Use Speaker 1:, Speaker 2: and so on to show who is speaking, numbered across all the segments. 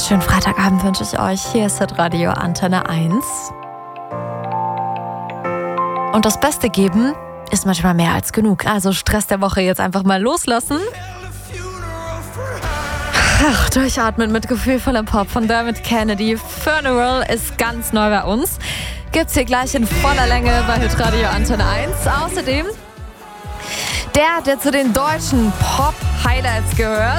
Speaker 1: Schönen Freitagabend wünsche ich euch. Hier ist Hitradio Antenne 1. Und das Beste geben ist manchmal mehr als genug. Also Stress der Woche jetzt einfach mal loslassen. Ach, durchatmen mit gefühlvollem Pop von Dermot Kennedy. Funeral ist ganz neu bei uns. Gibt's hier gleich in voller Länge bei Hitradio Antenne 1. Außerdem der zu den deutschen Pop-Highlights gehört.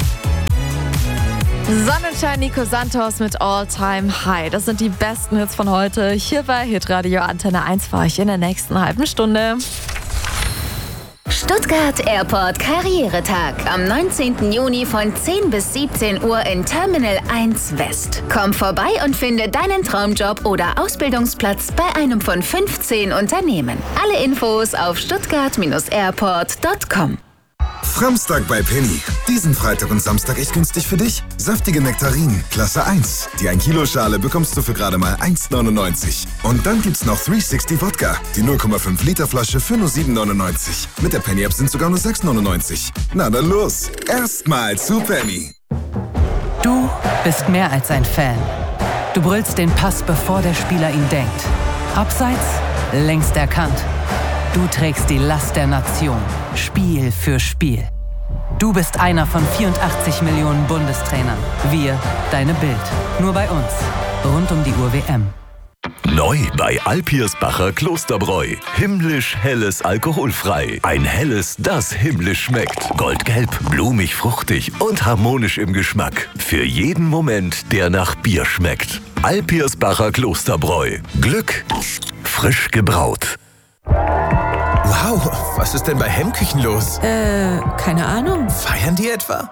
Speaker 1: Sonnenschein Nico Santos mit All Time High. Das sind die besten Hits von heute hier bei Hitradio Antenne 1 für euch in der nächsten halben Stunde.
Speaker 2: Stuttgart Airport Karrieretag am 19. Juni von 10 bis 17 Uhr in Terminal 1 West. Komm vorbei und finde deinen Traumjob oder Ausbildungsplatz bei einem von 15 Unternehmen. Alle Infos auf stuttgart-airport.com.
Speaker 3: Framstag bei Penny. Diesen Freitag und Samstag echt günstig für dich. Saftige Nektarinen, Klasse 1. Die 1 Kilo Schale bekommst du für gerade mal 1,99. Und dann gibt's noch 360 Wodka. Die 0,5 Liter Flasche für nur 7,99. Mit der Penny App sind sogar nur 6,99. Na dann los. Erstmal zu Penny.
Speaker 4: Du bist mehr als ein Fan. Du brüllst den Pass, bevor der Spieler ihn denkt. Abseits, längst erkannt. Du trägst die Last der Nation, Spiel für Spiel. Du bist einer von 84 Millionen Bundestrainern. Wir, deine Bild. Nur bei uns. Rund um die Uhr WM.
Speaker 5: Neu bei Alpirsbacher Klosterbräu. Himmlisch helles alkoholfrei. Ein helles, das himmlisch schmeckt. Goldgelb, blumig, fruchtig und harmonisch im Geschmack. Für jeden Moment, der nach Bier schmeckt. Alpirsbacher Klosterbräu. Glück, frisch gebraut.
Speaker 6: Wow, was ist denn bei Hemmküchen los?
Speaker 7: Keine Ahnung.
Speaker 6: Feiern die etwa?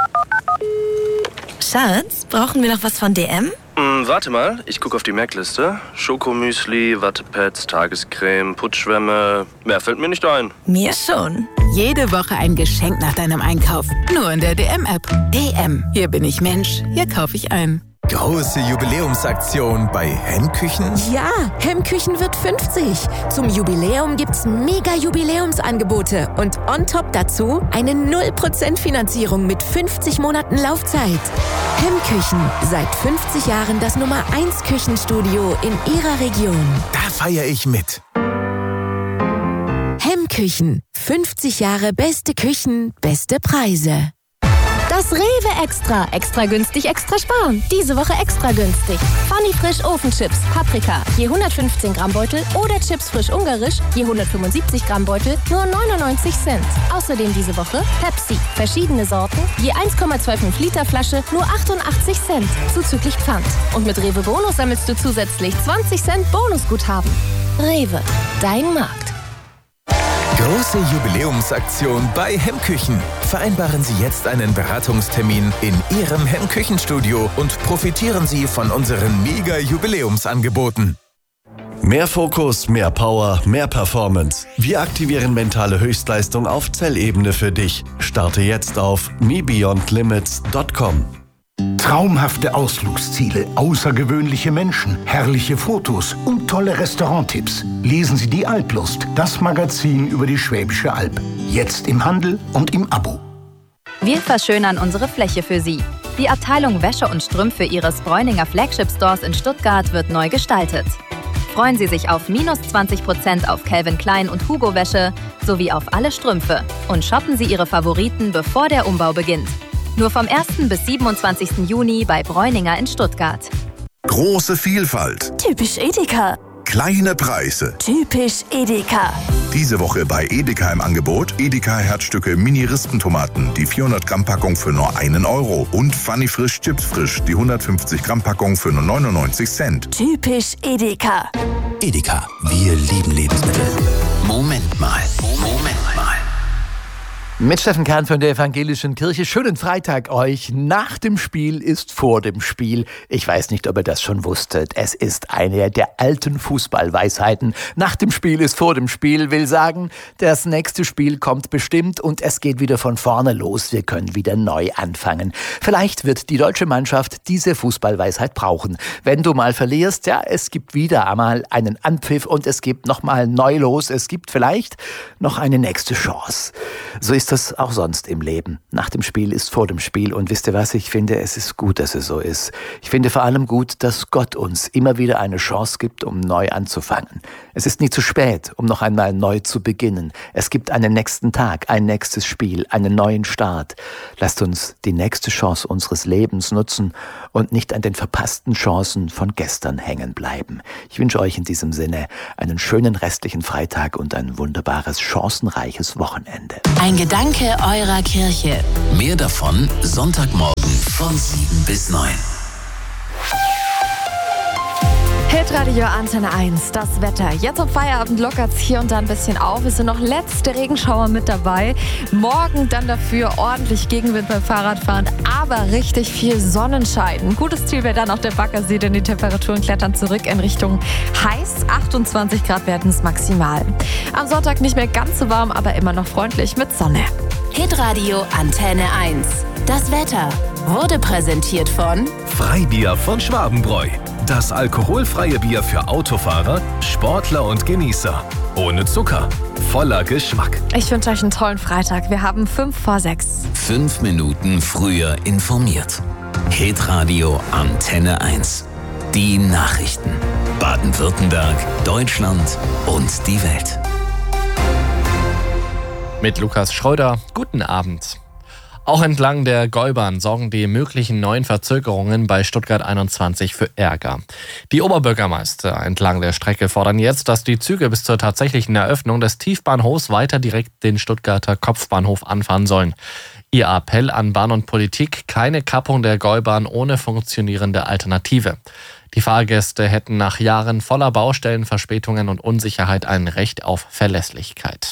Speaker 7: Schatz, brauchen wir noch was von DM?
Speaker 8: Warte mal, ich gucke auf die Merkliste. Schokomüsli, Wattepads, Tagescreme, Putzschwämme. Mehr fällt mir nicht ein.
Speaker 7: Mir schon.
Speaker 9: Jede Woche ein Geschenk nach deinem Einkauf. Nur in der DM-App. DM. Hier bin ich Mensch. Hier kaufe ich ein.
Speaker 6: Große Jubiläumsaktion bei Hemmküchen?
Speaker 7: Ja, Hemmküchen wird 50. Zum Jubiläum gibt's mega Jubiläumsangebote. Und on top dazu eine 0% Finanzierung mit 50 Monaten Laufzeit. Hemmküchen, seit 50 Jahren das Nummer 1 Küchenstudio in Ihrer Region.
Speaker 6: Da feiere ich mit.
Speaker 7: Hemmküchen, 50 Jahre beste Küchen, beste Preise.
Speaker 10: Das Rewe Extra. Extra günstig, extra sparen. Diese Woche extra günstig. Funny Frisch Ofenchips, Paprika, je 115 Gramm Beutel oder Chips frisch ungarisch, je 175 Gramm Beutel, nur 99 Cent. Außerdem diese Woche Pepsi, verschiedene Sorten, je 1,25 Liter Flasche, nur 88 Cent, zuzüglich Pfand. Und mit Rewe Bonus sammelst du zusätzlich 20 Cent Bonusguthaben. Rewe, dein Markt.
Speaker 6: Große Jubiläumsaktion bei Hemmküchen. Vereinbaren Sie jetzt einen Beratungstermin in Ihrem Hemmküchenstudio und profitieren Sie von unseren Mega-Jubiläumsangeboten.
Speaker 5: Mehr Fokus, mehr Power, mehr Performance. Wir aktivieren mentale Höchstleistung auf Zellebene für dich. Starte jetzt auf mebeyondlimits.com.
Speaker 11: Traumhafte Ausflugsziele, außergewöhnliche Menschen, herrliche Fotos und tolle Restauranttipps. Lesen Sie die Alplust, das Magazin über die Schwäbische Alb. Jetzt im Handel und im Abo.
Speaker 12: Wir verschönern unsere Fläche für Sie. Die Abteilung Wäsche und Strümpfe Ihres Bräuninger Flagship Stores in Stuttgart wird neu gestaltet. Freuen Sie sich auf minus 20% auf Calvin Klein und Hugo Wäsche sowie auf alle Strümpfe. Und shoppen Sie Ihre Favoriten, bevor der Umbau beginnt. Nur vom 1. bis 27. Juni bei Bräuninger in Stuttgart.
Speaker 13: Große Vielfalt.
Speaker 7: Typisch Edeka.
Speaker 13: Kleine Preise.
Speaker 7: Typisch Edeka.
Speaker 13: Diese Woche bei Edeka im Angebot Edeka Herzstücke Mini-Rispentomaten, die 400 Gramm Packung für nur 1 Euro. Und Funny Frisch Chips Frisch, die 150 Gramm Packung für nur 99 Cent.
Speaker 7: Typisch Edeka.
Speaker 14: Edeka, wir lieben Lebensmittel. Moment mal.
Speaker 15: Mit Steffen Kern von der Evangelischen Kirche. Schönen Freitag euch. Nach dem Spiel ist vor dem Spiel. Ich weiß nicht, ob ihr das schon wusstet. Es ist eine der alten Fußballweisheiten. Nach dem Spiel ist vor dem Spiel. Will sagen, das nächste Spiel kommt bestimmt und es geht wieder von vorne los. Wir können wieder neu anfangen. Vielleicht wird die deutsche Mannschaft diese Fußballweisheit brauchen. Wenn du mal verlierst, ja, es gibt wieder einmal einen Anpfiff und es gibt nochmal neu los. Es gibt vielleicht noch eine nächste Chance. So ist ist das auch sonst im Leben. Nach dem Spiel ist vor dem Spiel. Und wisst ihr was? Ich finde, es ist gut, dass es so ist. Ich finde vor allem gut, dass Gott uns immer wieder eine Chance gibt, um neu anzufangen. Es ist nie zu spät, um noch einmal neu zu beginnen. Es gibt einen nächsten Tag, ein nächstes Spiel, einen neuen Start. Lasst uns die nächste Chance unseres Lebens nutzen und nicht an den verpassten Chancen von gestern hängen bleiben. Ich wünsche euch in diesem Sinne einen schönen restlichen Freitag und ein wunderbares, chancenreiches Wochenende.
Speaker 9: Ein Gedanke eurer Kirche.
Speaker 14: Mehr davon Sonntagmorgen von 7 bis 9.
Speaker 1: Hitradio Antenne 1, das Wetter. Jetzt am Feierabend lockert es hier und da ein bisschen auf. Es sind noch letzte Regenschauer mit dabei. Morgen dann dafür ordentlich Gegenwind beim Fahrradfahren, aber richtig viel Sonnenschein. Ein gutes Ziel wäre dann auch der Baggersee, denn die Temperaturen klettern zurück in Richtung heiß. 28 Grad werden es maximal. Am Sonntag nicht mehr ganz so warm, aber immer noch freundlich mit Sonne.
Speaker 9: Hitradio Antenne 1. Das Wetter wurde präsentiert von
Speaker 5: Freibier von Schwabenbräu. Das alkoholfreie Bier für Autofahrer, Sportler und Genießer. Ohne Zucker, voller Geschmack.
Speaker 1: Ich wünsche euch einen tollen Freitag. Wir haben 5:06.
Speaker 14: 5 Minuten früher informiert. Hitradio Antenne 1. Die Nachrichten. Baden-Württemberg, Deutschland und die Welt.
Speaker 16: Mit Lukas Schröder, guten Abend. Auch entlang der Gäubahn sorgen die möglichen neuen Verzögerungen bei Stuttgart 21 für Ärger. Die Oberbürgermeister entlang der Strecke fordern jetzt, dass die Züge bis zur tatsächlichen Eröffnung des Tiefbahnhofs weiter direkt den Stuttgarter Kopfbahnhof anfahren sollen. Ihr Appell an Bahn und Politik: keine Kappung der Gäubahn ohne funktionierende Alternative. Die Fahrgäste hätten nach Jahren voller Baustellen, Verspätungen und Unsicherheit ein Recht auf Verlässlichkeit.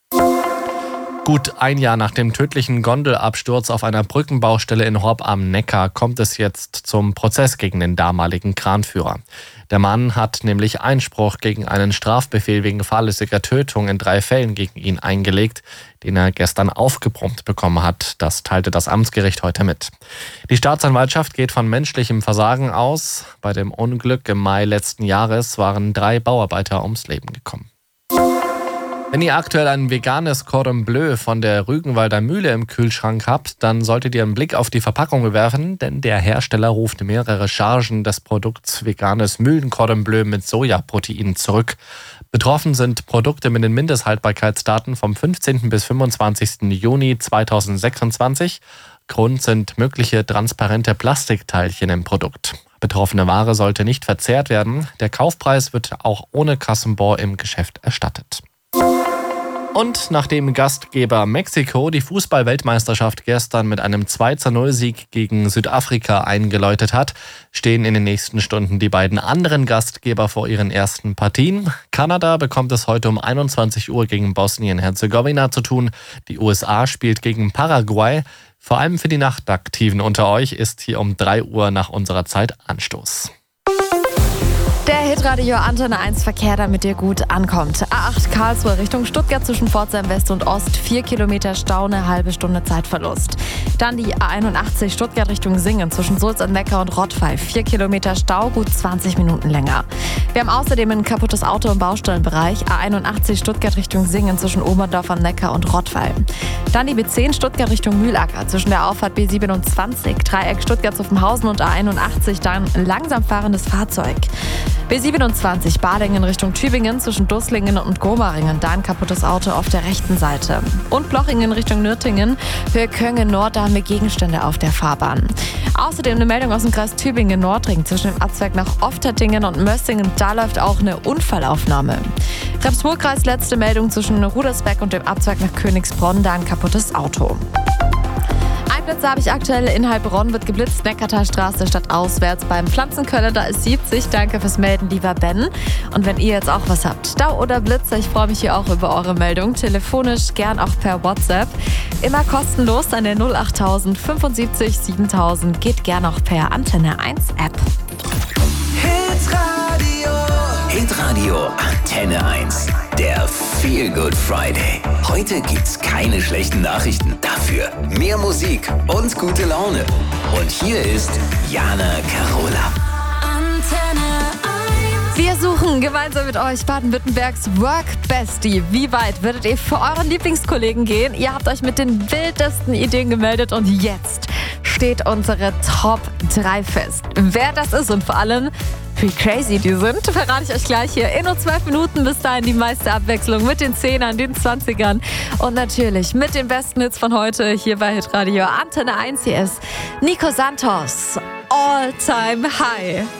Speaker 16: Gut ein Jahr nach dem tödlichen Gondelabsturz auf einer Brückenbaustelle in Horb am Neckar kommt es jetzt zum Prozess gegen den damaligen Kranführer. Der Mann hat nämlich Einspruch gegen einen Strafbefehl wegen fahrlässiger Tötung in 3 Fällen gegen ihn eingelegt, den er gestern aufgebrummt bekommen hat. Das teilte das Amtsgericht heute mit. Die Staatsanwaltschaft geht von menschlichem Versagen aus. Bei dem Unglück im Mai letzten Jahres waren 3 Bauarbeiter ums Leben gekommen. Wenn ihr aktuell ein veganes Cordon Bleu von der Rügenwalder Mühle im Kühlschrank habt, dann solltet ihr einen Blick auf die Verpackung werfen, denn der Hersteller ruft mehrere Chargen des Produkts veganes Mühlen-Cordon Bleu mit Sojaprotein zurück. Betroffen sind Produkte mit den Mindesthaltbarkeitsdaten vom 15. bis 25. Juni 2026. Grund sind mögliche transparente Plastikteilchen im Produkt. Betroffene Ware sollte nicht verzehrt werden. Der Kaufpreis wird auch ohne Kassenbon im Geschäft erstattet. Und nachdem Gastgeber Mexiko die Fußball-Weltmeisterschaft gestern mit einem 2:0-Sieg gegen Südafrika eingeläutet hat, stehen in den nächsten Stunden die beiden anderen Gastgeber vor ihren ersten Partien. Kanada bekommt es heute um 21 Uhr gegen Bosnien-Herzegowina zu tun. Die USA spielt gegen Paraguay. Vor allem für die Nachtaktiven unter euch ist hier um 3 Uhr nach unserer Zeit Anstoß.
Speaker 1: Der Hitradio Antenne 1 Verkehr, damit ihr gut ankommt. A8 Karlsruhe Richtung Stuttgart zwischen Pforzheim West und Ost. 4 Kilometer Stau, eine halbe Stunde Zeitverlust. Dann die A81 Stuttgart Richtung Singen zwischen Sulz am Neckar und Rottweil. 4 Kilometer Stau, gut 20 Minuten länger. Wir haben außerdem ein kaputtes Auto im Baustellenbereich. A81 Stuttgart Richtung Singen zwischen Oberndorf am Neckar und Rottweil. Dann die B10 Stuttgart Richtung Mühlacker zwischen der Auffahrt B27. Dreieck Stuttgart-Zuffenhausen und A81 dann ein langsam fahrendes Fahrzeug. B27 Balingen Richtung Tübingen zwischen Dusslingen und Gomaringen, da ein kaputtes Auto auf der rechten Seite. Und Blochingen Richtung Nürtingen, für Könge Nord, da haben wir Gegenstände auf der Fahrbahn. Außerdem eine Meldung aus dem Kreis Tübingen-Nordring zwischen dem Abzweig nach Oftettingen und Mössingen, da läuft auch eine Unfallaufnahme. Repsburg-Kreis letzte Meldung zwischen Rudersberg und dem Abzweig nach Königsbronn, da ein kaputtes Auto. Plätze habe ich aktuell in Heilbronn, wird geblitzt, Neckartalstraße stadtauswärts beim Pflanzenköller, da ist 70. Danke fürs Melden, lieber Ben. Und wenn ihr jetzt auch was habt, Stau oder Blitzer, ich freue mich hier auch über eure Meldung. Telefonisch, gern auch per WhatsApp. Immer kostenlos an der 08000 75 7000. Geht gern auch per Antenne 1 App.
Speaker 14: Hitradio Antenne 1. Der Feel Good Friday. Heute gibt's keine schlechten Nachrichten. Dafür mehr Musik und gute Laune. Und hier ist Jana Carola.
Speaker 1: Wir suchen gemeinsam mit euch Baden-Württembergs Workbench Besti, wie weit würdet ihr für euren Lieblingskollegen gehen? Ihr habt euch mit den wildesten Ideen gemeldet und jetzt steht unsere Top 3 fest. Wer das ist und vor allem, wie crazy die sind, verrate ich euch gleich hier. In nur 12 Minuten bis dahin die meiste Abwechslung mit den 10ern, den 20ern und natürlich mit den besten Hits von heute hier bei Hitradio Antenne 1. Hier ist Nico Santos, All Time High.